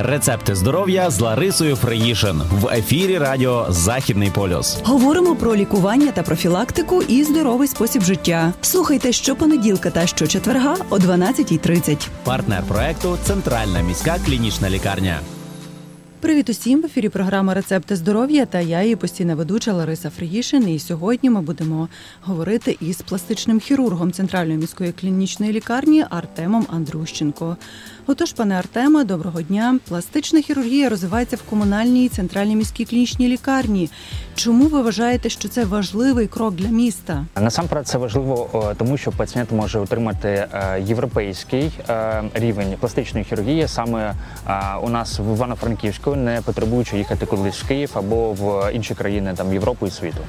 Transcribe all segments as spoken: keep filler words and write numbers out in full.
Рецепти здоров'я з Ларисою Фриїшин в ефірі радіо «Західний полюс». Говоримо про лікування та профілактику і здоровий спосіб життя. Слухайте щопонеділка та щочетверга о дванадцятій тридцять. Партнер проекту – Центральна міська клінічна лікарня. Привіт усім! В ефірі програма «Рецепти здоров'я» та я, її постійна ведуча Лариса Фриїшин. І сьогодні ми будемо говорити із пластичним хірургом Центральної міської клінічної лікарні Артемом Андрущенко. Отож, пане Артеме, доброго дня. Пластична хірургія розвивається в комунальній Центральній міській клінічній лікарні. Чому ви вважаєте, що це важливий крок для міста? Насамперед це важливо, тому що пацієнт може отримати європейський рівень пластичної хірургії саме у нас в Івано-Франківську, не потребуючи їхати кудись в Київ або в інші країни там, Європи і світу.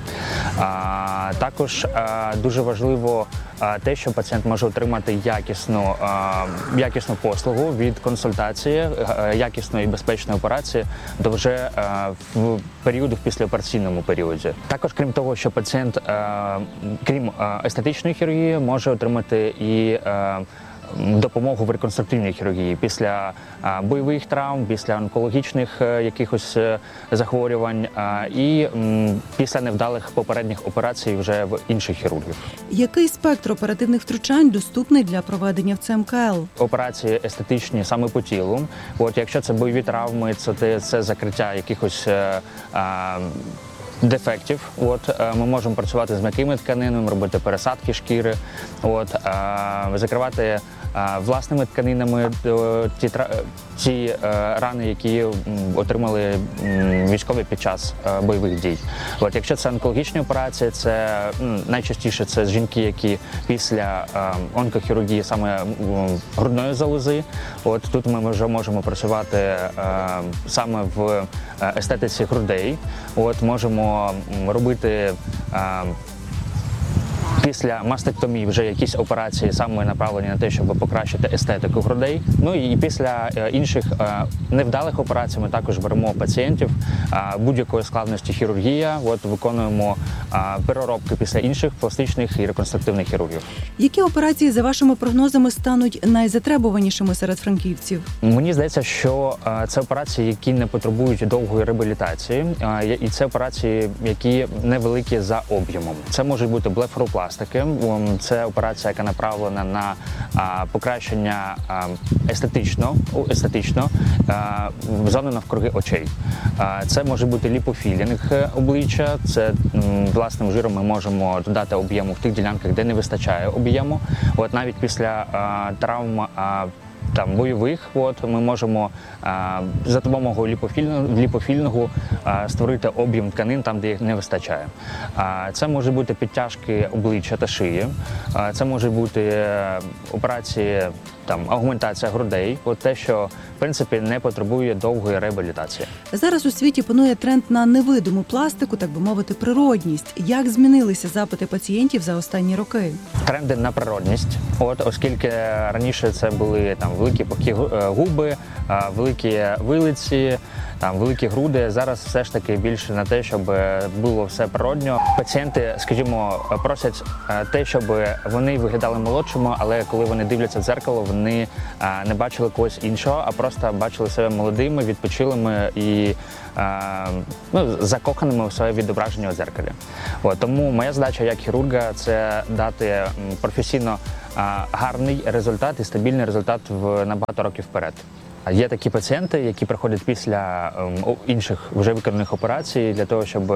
Також дуже важливо те, що пацієнт може отримати якісну, якісну послугу від консультації, якісної і безпечної операції до вже в періоду в післяопераційному періоді. Також, крім того, що пацієнт, крім естетичної хірургії, може отримати і допомогу в реконструктивній хірургії після бойових травм, після онкологічних якихось захворювань і після невдалих попередніх операцій вже в інших хірургів. Який спектр оперативних втручань доступний для проведення в Це Ем Ка Ел? Операції естетичні саме по тілу. От якщо це бойові травми, це, це закриття якихось а, дефектів. От, ми можемо працювати з м'якими тканинами, робити пересадки шкіри, от, закривати власними тканинами ті, ті рани, які отримали військові під час бойових дій. От, якщо це онкологічні операції, це найчастіше це жінки, які після онкохірургії саме грудної залози. От, тут ми вже можемо працювати саме в естетиці грудей. От, можемо робити після мастектомії вже якісь операції саме направлені на те, щоб покращити естетику грудей. Ну і після інших невдалих операцій ми також беремо пацієнтів будь-якої складності хірургія, от виконуємо переробки після інших пластичних і реконструктивних хірургів. Які операції, за вашими прогнозами, стануть найзатребуванішими серед франківців? Мені здається, що це операції, які не потребують довгої реабілітації, і це операції, які невеликі за об'ємом. Це можуть бути блефаропластики. Це операція, яка направлена на а, покращення а, естетично, естетично а, зони навкруги очей. А, це може бути ліпофілінг обличчя, це м, власним жиром ми можемо додати об'єму в тих ділянках, де не вистачає об'єму. От навіть після а, травм а, там бойових, от ми можемо а, за допомогою ліпофільного, ліпофільного а, створити об'єм тканин там, де їх не вистачає. А, це може бути підтяжки обличчя та шиї, а, це може бути операції, там аугментація грудей, от те, що в принципі не потребує довгої реабілітації. Зараз у світі панує тренд на невидиму пластику, так би мовити, природність. Як змінилися запити пацієнтів за останні роки? Тренди на природність, от оскільки раніше це були там великі пухкі губи, великі вилиці, там великі груди. Зараз все ж таки більше на те, щоб було все природньо. Пацієнти, скажімо, просять те, щоб вони виглядали молодшими, але коли вони дивляться в дзеркало, вони не бачили когось іншого, а просто бачили себе молодими, відпочилими і ну, закоханими у своє відображення у дзеркалі. От, тому моя задача як хірурга – це дати професійно гарний результат і стабільний результат в на багато років вперед. Є такі пацієнти, які приходять після інших вже виконаних операцій для того, щоб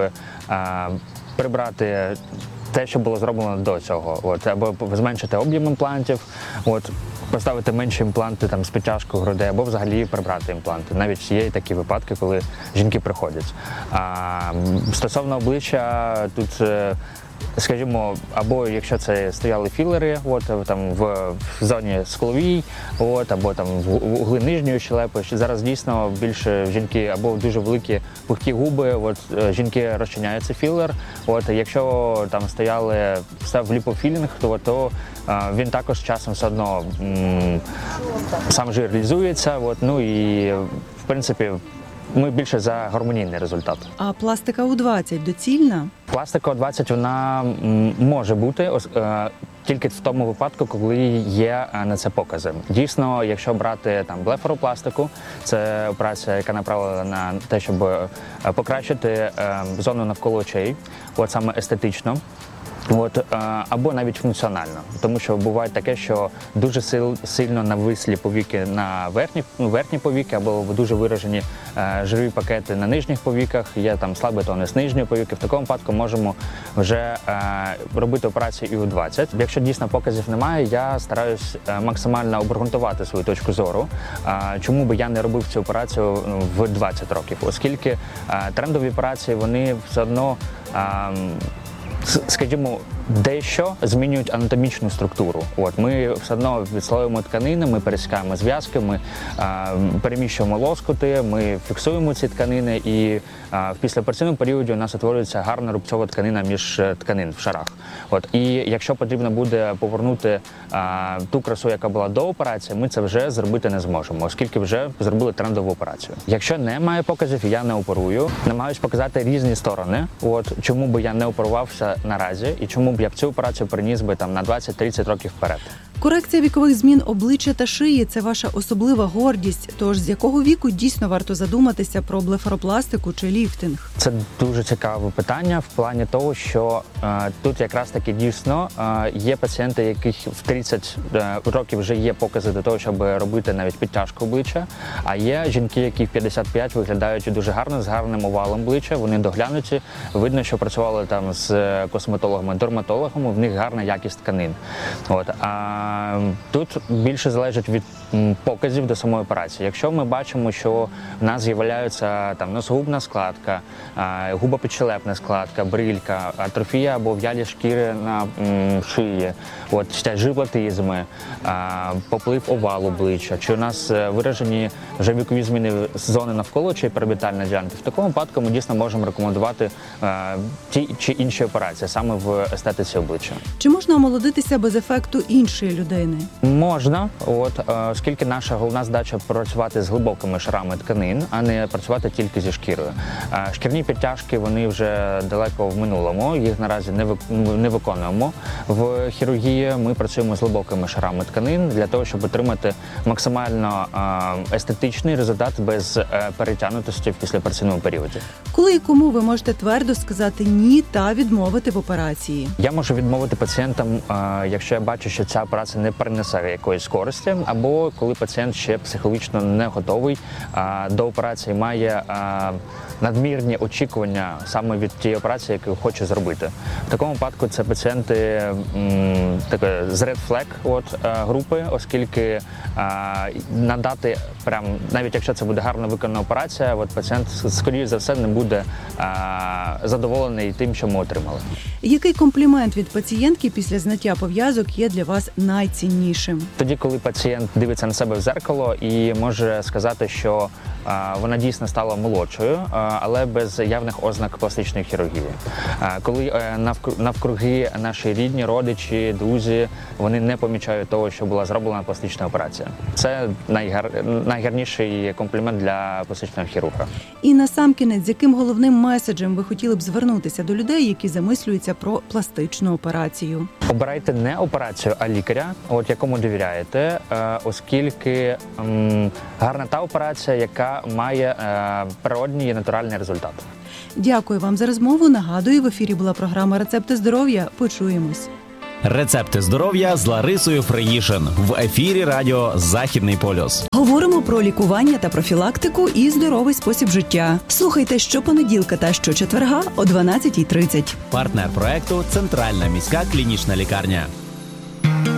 прибрати те, що було зроблено до цього, от, або зменшити об'єм імплантів, от, поставити менші імпланти там, з підтяжкою грудей, або взагалі прибрати імпланти. Навіть є такі випадки, коли жінки приходять. А, стосовно обличчя, тут скажімо, або якщо це стояли філери, от, там в, в зоні скловій, от, або там в угли нижньої щелепи, зараз дійсно більше жінки або дуже великі пухкі губи, от, жінки розчиняються філер, от, якщо там стояли в ліпофілінг, то, то він також часом все одно м, сам жир реалізується, от, ну і в принципі ми більше за гармонійний результат. А пластика у двадцять доцільна? Пластика у двадцять, вона може бути, тільки в тому випадку, коли є на це покази. Дійсно, якщо брати там блефаропластику, це операція, яка направлена на те, щоб покращити е, зону навколо очей, от саме естетично. От, або навіть функціонально, тому що буває таке, що дуже сил, сильно навислі повіки на верхні, верхні повіки, або дуже виражені е, жирові пакети на нижніх повіках, є там слабий тонус нижньої повіки. В такому випадку можемо вже е, робити операцію і у двадцять. Якщо дійсно показів немає, я стараюсь максимально обґрунтувати свою точку зору, е, чому би я не робив цю операцію в двадцять років, оскільки е, трендові операції, вони все одно е, скажімо, дещо змінюють анатомічну структуру. От, ми все одно відслоюємо тканини, ми пересікаємо зв'язки, ми а, переміщуємо лоскути, ми фіксуємо ці тканини, і а, в післяопераційному періоді у нас утворюється гарна рубцова тканина між тканин в шарах. От, і якщо потрібно буде повернути а, ту красу, яка була до операції, ми це вже зробити не зможемо, оскільки вже зробили трендову операцію. Якщо немає показів, я не оперую. Намагаюсь показати різні сторони, от, чому би я не оперувався наразі і чому б я б цю операцію приніс би там на двадцять-тридцять років вперед. Корекція вікових змін обличчя та шиї – це ваша особлива гордість. Тож з якого віку дійсно варто задуматися про блефаропластику чи ліфтинг? Це дуже цікаве питання в плані того, що е, тут якраз таки дійсно е, є пацієнти, яких в тридцять е, років вже є покази до того, щоб робити навіть підтяжку обличчя, а є жінки, які в п'ятдесят п'ять виглядають дуже гарно, з гарним овалом обличчя, вони доглянуті, видно, що працювали там з косметологами, дерматологами, в них гарна якість тканин. От, а тут більше залежить від показів до самої операції. Якщо ми бачимо, що в нас з'являється там носогубна складка, губопідщелепна складка, брилька, атрофія або в'ялі шкіри на м, шиї, от, жиблотизми, поплив овалу обличчя, чи у нас виражені вже вікові зміни з зони навколо чи перебітальної ділянки, в такому випадку ми дійсно можемо рекомендувати а, ті чи інші операції саме в естетиці обличчя. Чи можна омолодитися без ефекту іншої людини? Можна, от, оскільки наша головна задача працювати з глибокими шарами тканин, а не працювати тільки зі шкірою. Шкірні підтяжки, вони вже далеко в минулому, їх наразі не, ви, не виконуємо в хірургії. Ми працюємо з глибокими шарами тканин для того, щоб отримати максимально естетичний результат без перетягнутості в післяопераційному періоді. Коли і кому ви можете твердо сказати «ні» та відмовити в операції? Я можу відмовити пацієнтам, якщо я бачу, що ця операція не принесе якоїсь користі, або коли пацієнт ще психологічно не готовий до операції, має надмірні очікування саме від тієї операції, яку хоче зробити. В такому випадку це пацієнти м, таке, з red flag от, групи, оскільки а, надати, прям, навіть якщо це буде гарно виконана операція, от, пацієнт, скоріше за все, не буде а, задоволений тим, що ми отримали. Який комплімент від пацієнтки після зняття пов'язок є для вас найціннішим? Тоді, коли пацієнт дивиться на себе в дзеркало і може сказати, що а, вона дійсно стала молодшою, а, але без явних ознак пластичної хірургії. А, коли а, навк- навкруги наші рідні, родичі, друзі, вони не помічають того, що була зроблена пластична операція. Це найгар... найгарніший комплімент для пластичного хірурга. І насамкінець, з яким головним меседжем ви хотіли б звернутися до людей, які замислюються про пластичну операцію? Обирайте не операцію, а лікаря, от якому довіряєте, оскільки м, гарна та операція, яка має е, природній і натуральний результат. Дякую вам за розмову. Нагадую, в ефірі була програма «Рецепти здоров'я». Почуємось. Рецепти здоров'я з Ларисою Фриїшин в ефірі радіо «Західний полюс». Говоримо про лікування та профілактику і здоровий спосіб життя. Слухайте щопонеділка та щочетверга о дванадцятій тридцять. Партнер проекту «Центральна міська клінічна лікарня».